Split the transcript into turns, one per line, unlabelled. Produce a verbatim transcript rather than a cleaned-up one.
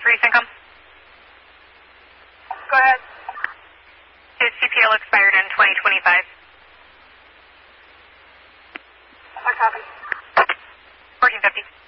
three, Syncom.
Go ahead.
His C P L expired in twenty twenty-five.
I copy.
fourteen fifty.